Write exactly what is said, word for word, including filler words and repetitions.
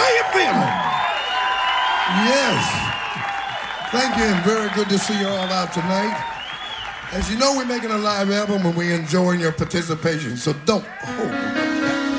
How you feeling? Yes. Thank you, and very good to see you all out tonight. As you know, we're making a live album and we're enjoying your participation, so don't hold